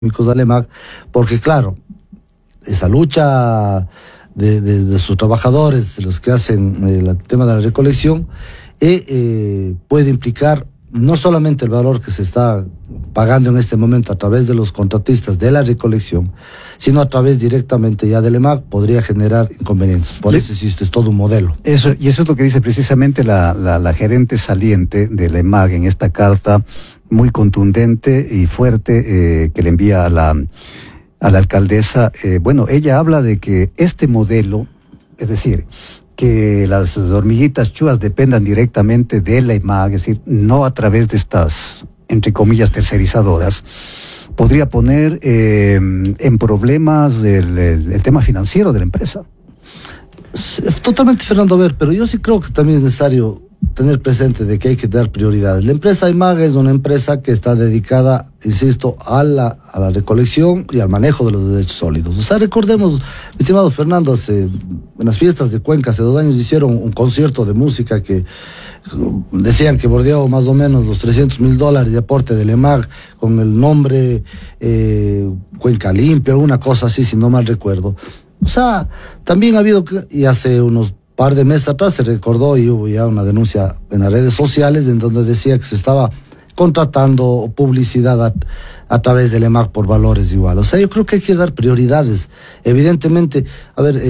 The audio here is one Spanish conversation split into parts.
Alemag, porque claro, esa lucha de sus trabajadores, de los que hacen el tema de la recolección, puede implicar no solamente el valor que se está pagando en este momento a través de los contratistas de la recolección, sino a través directamente ya del EMAG, podría generar inconvenientes. Por eso existe, es todo un modelo. Y eso es lo que dice precisamente la gerente saliente del EMAG en esta carta muy contundente y fuerte que le envía a la alcaldesa. Bueno, ella habla de que este modelo, es decir, que las hormiguitas chúas dependan directamente de la EMAG, es decir, no a través de estas, entre comillas, tercerizadoras, podría poner en problemas el tema financiero de la empresa. Totalmente, Fernando, a ver, pero yo sí creo que también es necesario tener presente de que hay que dar prioridades. La empresa EMAG es una empresa que está dedicada, insisto, a la recolección y al manejo de los desechos sólidos. O sea, recordemos, mi estimado Fernando, en las fiestas de Cuenca hace 2 años hicieron un concierto de música que decían que bordeaba más o menos los $300,000 de aporte del EMAG con el nombre Cuenca Limpia, alguna cosa así, si no mal recuerdo. O sea, también ha habido, y hace unos par de meses atrás se recordó y hubo ya una denuncia en las redes sociales en donde decía que se estaba contratando publicidad a través del EMAG por valores igual. O sea, yo creo que hay que dar prioridades. Evidentemente, a ver,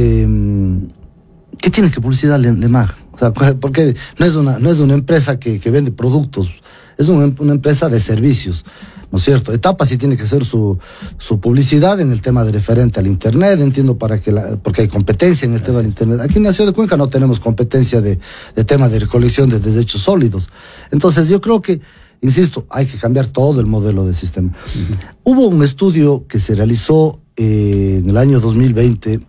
¿qué tiene que publicidad el EMAG? O sea, porque no es una empresa que vende productos, es una empresa de servicios, ¿no es cierto? Etapa sí tiene que hacer su publicidad en el tema de referente al Internet, entiendo, porque hay competencia en el tema del Internet. Aquí en la ciudad de Cuenca no tenemos competencia de tema de recolección de desechos sólidos. Entonces yo creo que, insisto, hay que cambiar todo el modelo de sistema. Hubo un estudio que se realizó en el año 2020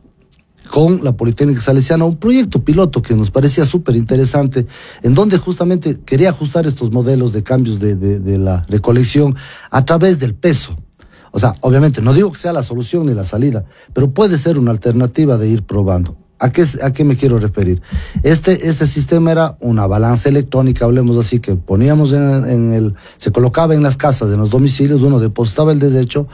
con la Politécnica Salesiana, un proyecto piloto que nos parecía súper interesante, en donde justamente quería ajustar estos modelos de cambios de la recolección a través del peso. O sea, obviamente, no digo que sea la solución ni la salida, pero puede ser una alternativa de ir probando. ¿A qué me quiero referir? Este sistema era una balanza electrónica, hablemos así, que poníamos se colocaba en las casas, en los domicilios, uno depositaba el desecho,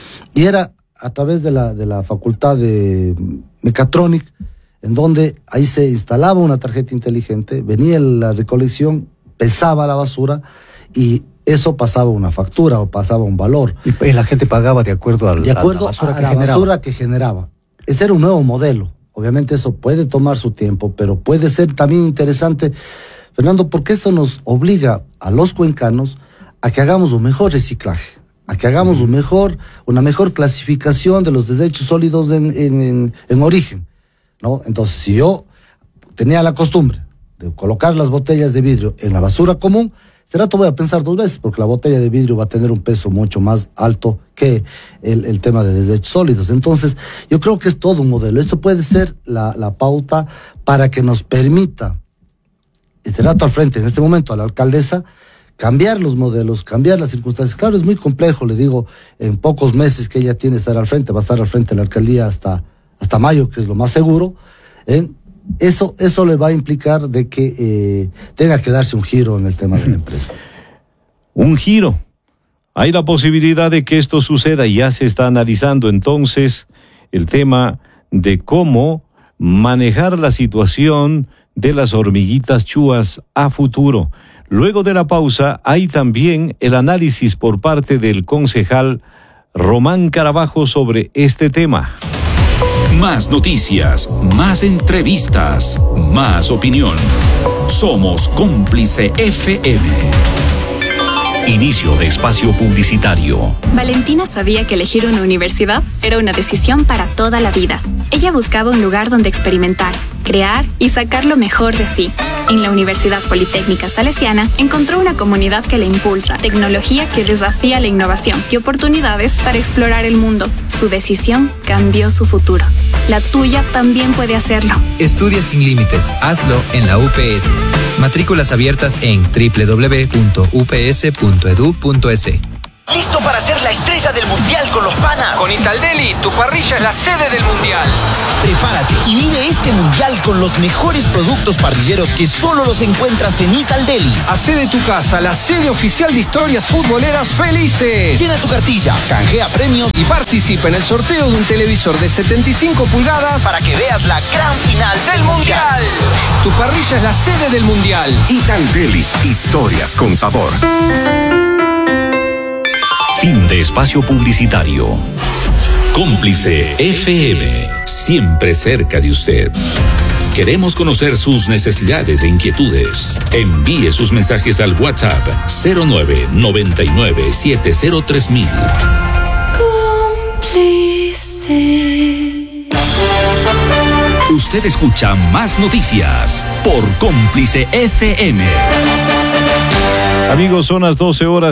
y era a través de la facultad de Mecatronic, en donde ahí se instalaba una tarjeta inteligente, venía la recolección, pesaba la basura y eso pasaba una factura o pasaba un valor. Y la gente pagaba de acuerdo a la basura que generaba. Ese era un nuevo modelo. Obviamente eso puede tomar su tiempo, pero puede ser también interesante, Fernando, porque esto nos obliga a los cuencanos a que hagamos un mejor reciclaje, a que hagamos una mejor clasificación de los desechos sólidos en origen, ¿no? Entonces, si yo tenía la costumbre de colocar las botellas de vidrio en la basura común, este rato voy a pensar 2 veces, porque la botella de vidrio va a tener un peso mucho más alto que el tema de desechos sólidos. Entonces, yo creo que es todo un modelo. Esto puede ser la pauta para que nos permita, este rato al frente, en este momento, a la alcaldesa, cambiar los modelos, cambiar las circunstancias. Claro, es muy complejo, le digo, en pocos meses que ella tiene estar al frente, va a estar al frente de la alcaldía hasta mayo, que es lo más seguro. Eso le va a implicar de que tenga que darse un giro en el tema de la empresa. Un giro. Hay la posibilidad de que esto suceda y ya se está analizando entonces el tema de cómo manejar la situación de las hormiguitas chúas a futuro. Luego de la pausa, hay también el análisis por parte del concejal Román Carabajo sobre este tema. Más noticias, más entrevistas, más opinión. Somos Cómplice FM. Inicio de espacio publicitario. Valentina sabía que elegir una universidad era una decisión para toda la vida. Ella buscaba un lugar donde experimentar, crear y sacar lo mejor de sí. En la Universidad Politécnica Salesiana encontró una comunidad que la impulsa, tecnología que desafía la innovación y oportunidades para explorar el mundo. Su decisión cambió su futuro. La tuya también puede hacerlo. Estudia sin límites. Hazlo en la UPS. Matrículas abiertas en www.ups.edu.es. ¿Listo para ser la estrella del mundial con los panas? Con Italdeli, tu parrilla es la sede del mundial. Prepárate y vive este mundial con los mejores productos parrilleros que solo los encuentras en Italdeli. Hacé de tu casa la sede oficial de historias futboleras felices. Llena tu cartilla, canjea premios y participa en el sorteo de un televisor de 75 pulgadas para que veas la gran final del mundial. Tu parrilla es la sede del mundial. Italdeli, historias con sabor. Fin de espacio publicitario. Cómplice FM, siempre cerca de usted. Queremos conocer sus necesidades e inquietudes. Envíe sus mensajes al WhatsApp 0999703000. Cómplice. Usted escucha Más Noticias por Cómplice FM. Amigos, son las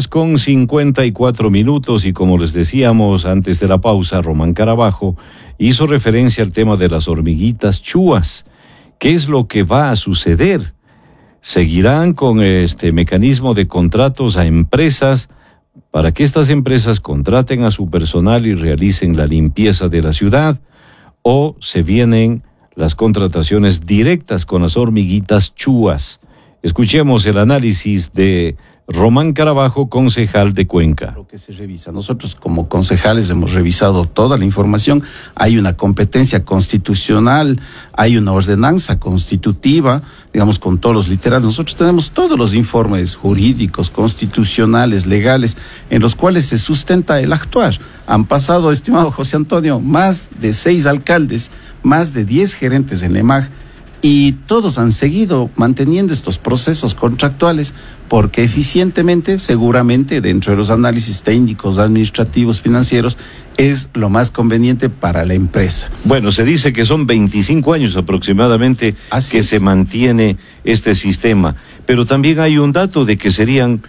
12:54 y como les decíamos antes de la pausa, Román Carabajo hizo referencia al tema de las hormiguitas chúas. ¿Qué es lo que va a suceder? ¿Seguirán con este mecanismo de contratos a empresas para que estas empresas contraten a su personal y realicen la limpieza de la ciudad? ¿O se vienen las contrataciones directas con las hormiguitas chúas? Escuchemos el análisis de Román Carabajo, concejal de Cuenca. Lo que se revisa. Nosotros como concejales hemos revisado toda la información. Hay una competencia constitucional, hay una ordenanza constitutiva, digamos con todos los literales. Nosotros tenemos todos los informes jurídicos, constitucionales, legales, en los cuales se sustenta el actuar. Han pasado, estimado José Antonio, más de 6 alcaldes, más de 10 gerentes en la EMAG, y todos han seguido manteniendo estos procesos contractuales porque eficientemente, seguramente, dentro de los análisis técnicos, administrativos, financieros, es lo más conveniente para la empresa. Bueno, se dice que son 25 años aproximadamente se mantiene este sistema, pero también hay un dato de que serían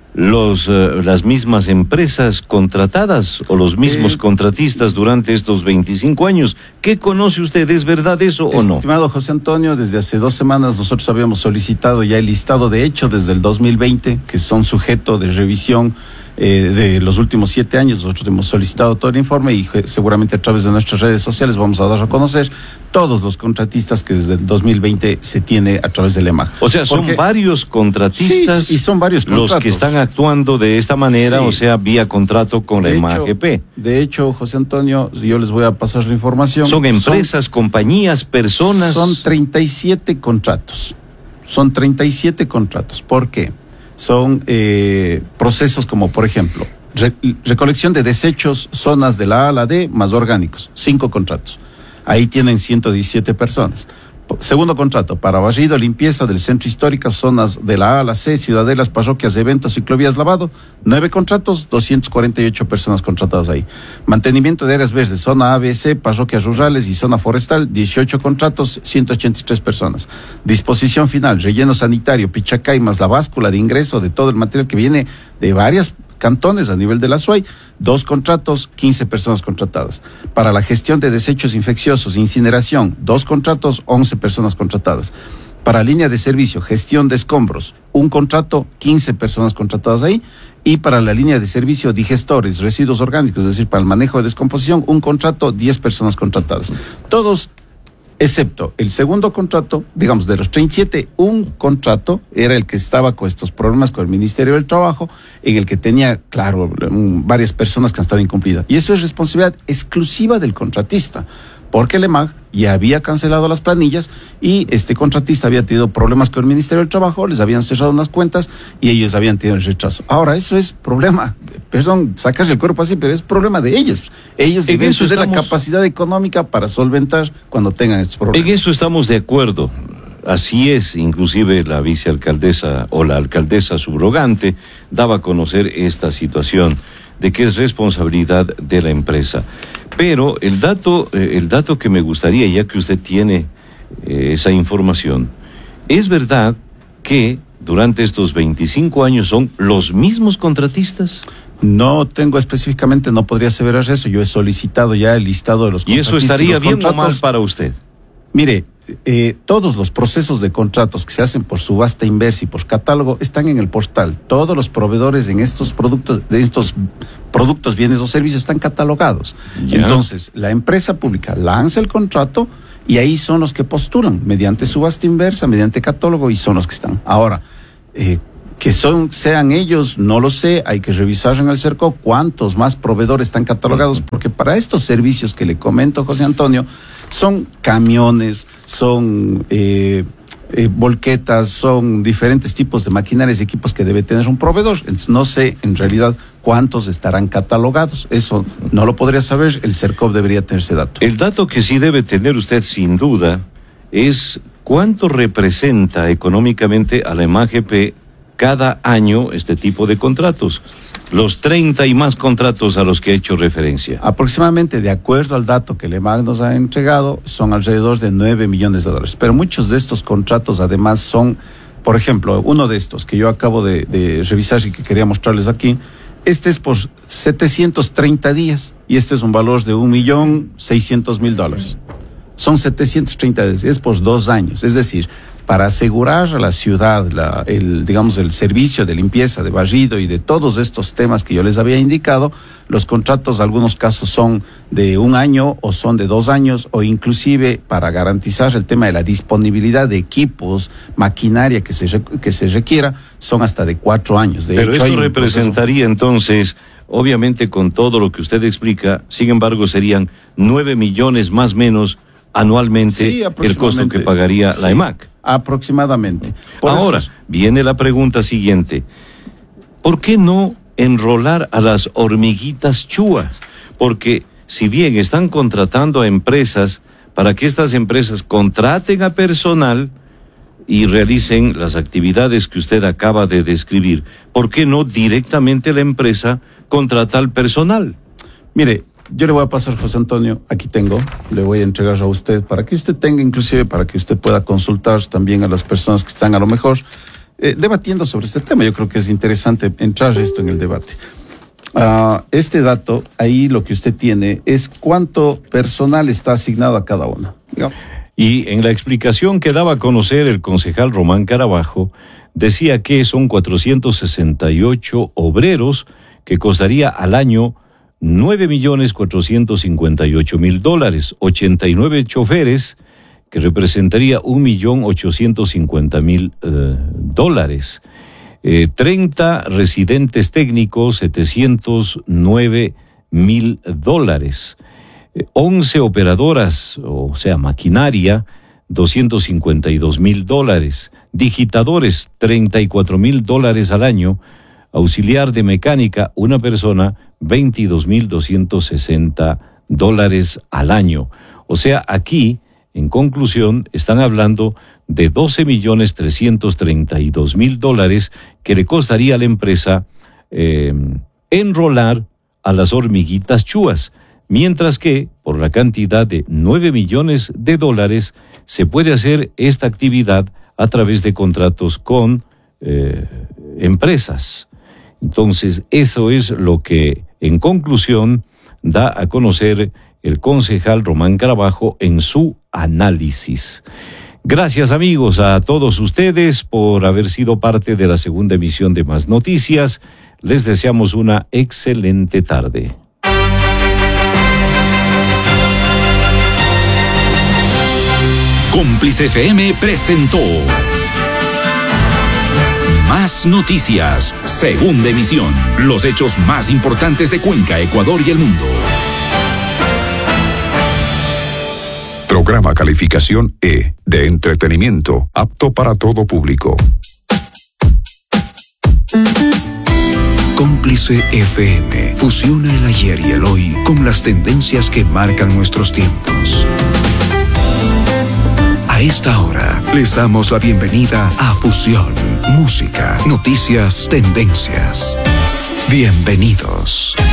las mismas empresas contratadas o los mismos contratistas durante estos 25 años. ¿Qué conoce usted? ¿Es verdad eso o no? Estimado José Antonio, desde hace 2 semanas nosotros habíamos solicitado ya el listado de hecho desde el 2020, que son sujeto de revisión de los últimos 7 años. Nosotros hemos solicitado todo el informe y seguramente a través de nuestras redes sociales vamos a dar a conocer todos los contratistas que desde el 2020 se tiene a través del EMAG. O sea, son varios contratistas, sí, y son varios contratos los que están actuando de esta manera, sí. O sea, vía contrato con la EMAGP. De hecho, José Antonio, yo les voy a pasar la información. ¿Son empresas, compañías, personas? Son 37 contratos. Son 37 contratos. ¿Por qué? Son procesos como, por ejemplo, recolección de desechos, zonas de la A a la D, más orgánicos, 5 contratos. Ahí tienen 117 personas. Segundo contrato, para barrido, limpieza del centro histórico, zonas de la A a la C, ciudadelas, parroquias, eventos, ciclovías, lavado, 9 contratos, 248 personas contratadas ahí. Mantenimiento de áreas verdes, zona A, B, C, parroquias rurales y zona forestal, 18 contratos, 183 personas. Disposición final, relleno sanitario, Pichacay, más la báscula de ingreso de todo el material que viene de varias cantones a nivel de la SUAY, 2 contratos, 15 personas contratadas. Para la gestión de desechos infecciosos, incineración, 2 contratos, 11 personas contratadas. Para línea de servicio, gestión de escombros, 1 contrato, 15 personas contratadas ahí. Y para la línea de servicio, digestores, residuos orgánicos, es decir, para el manejo de descomposición, 1 contrato, 10 personas contratadas. Todos, excepto el segundo contrato, digamos, de los 37, 1 contrato era el que estaba con estos problemas con el Ministerio del Trabajo, en el que tenía, claro, varias personas que han estado incumplidas. Y eso es responsabilidad exclusiva del contratista, porque el EMAG ya había cancelado las planillas y este contratista había tenido problemas con el Ministerio del Trabajo, les habían cerrado unas cuentas y ellos habían tenido el rechazo. Ahora, eso es problema, perdón, sacarse el cuerpo así, pero es problema de ellos. Ellos deben tener la capacidad económica para solventar cuando tengan estos problemas. En eso estamos de acuerdo. Así es, inclusive la vicealcaldesa o la alcaldesa subrogante daba a conocer esta situación de que es responsabilidad de la empresa. Pero el dato que me gustaría, ya que usted tiene esa información, ¿es verdad que durante estos 25 años son los mismos contratistas? No tengo específicamente, no podría aseverar eso. Yo he solicitado ya el listado de los contratistas. ¿Y eso estaría bien o mal para usted? Mire, todos los procesos de contratos que se hacen por subasta inversa y por catálogo están en el portal. Todos los proveedores de estos productos, bienes o servicios están catalogados. Entonces, la empresa pública lanza el contrato y ahí son los que postulan mediante subasta inversa, mediante catálogo, y son los que están. Ahora, sean ellos, no lo sé, hay que revisar en el CERCO cuántos más proveedores están catalogados, porque para estos servicios que le comento, José Antonio, son camiones, son volquetas, son diferentes tipos de maquinarias y equipos que debe tener un proveedor. Entonces, no sé en realidad cuántos estarán catalogados. Eso no lo podría saber, el CERCOP debería tener ese dato. El dato que sí debe tener usted sin duda es cuánto representa económicamente a la EMAGP cada año este tipo de contratos, los 30 y más contratos a los que he hecho referencia. Aproximadamente, de acuerdo al dato que el EMAG nos ha entregado, son alrededor de $9 millones. Pero muchos de estos contratos además son, por ejemplo, uno de estos que yo acabo de revisar y que quería mostrarles aquí, este es por 730 días y este es un valor de $1.600.000. Son 730 días, es por 2 años, es decir, para asegurar a la ciudad el servicio de limpieza, de barrido y de todos estos temas que yo les había indicado, los contratos en algunos casos son de 1 año o son de 2 años, o inclusive para garantizar el tema de la disponibilidad de equipos, maquinaria que se requiera, son hasta de 4 años. Pero esto representaría entonces, obviamente con todo lo que usted explica, sin embargo serían 9 millones más o menos anualmente el costo que pagaría la EMAG. Aproximadamente. Ahora, viene la pregunta siguiente. ¿Por qué no enrolar a las hormiguitas chúas? Porque si bien están contratando a empresas para que estas empresas contraten a personal y realicen las actividades que usted acaba de describir, ¿por qué no directamente la empresa contrata al personal? Mire, yo le voy a pasar, José Antonio, aquí tengo, le voy a entregar a usted para que usted tenga, inclusive para que usted pueda consultar también a las personas que están a lo mejor debatiendo sobre este tema. Yo creo que es interesante entrar esto en el debate. Este dato, ahí lo que usted tiene es cuánto personal está asignado a cada uno. Y en la explicación que daba a conocer el concejal Román Carabajo, decía que son 468 obreros que costaría al año $9.458.000, 89 choferes, que representaría $1.850.000, 30 residentes técnicos, $709.000, 11 operadoras, o sea, maquinaria, $252.000, digitadores, $34.000 al año, auxiliar de mecánica, una persona, $22.260 al año. O sea, aquí, en conclusión, están hablando de $12.332.000 que le costaría a la empresa enrolar a las hormiguitas chúas, mientras que, por la cantidad de $9 millones, se puede hacer esta actividad a través de contratos con empresas. Entonces, eso es lo que, en conclusión, da a conocer el concejal Román Carabajo en su análisis. Gracias, amigos, a todos ustedes por haber sido parte de la segunda emisión de Más Noticias. Les deseamos una excelente tarde. Cómplice FM presentó Más Noticias, segunda emisión. Los hechos más importantes de Cuenca, Ecuador y el mundo. Programa calificación E, de entretenimiento, apto para todo público. Cómplice FM fusiona el ayer y el hoy con las tendencias que marcan nuestros tiempos. A esta hora les damos la bienvenida a Fusión, música, noticias, tendencias. Bienvenidos.